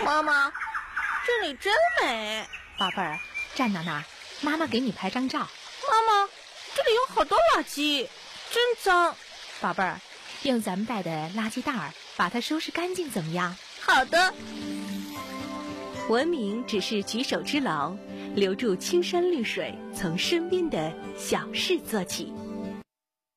妈妈，这里真美。 宝贝儿，站到那儿，妈妈给你拍张照。 妈妈，这里有好多垃圾，真脏。 宝贝儿，用咱们带的垃圾袋儿把它收拾干净，怎么样？ 好的。 文明只是举手之劳，留住青山绿水，从身边的小事做起。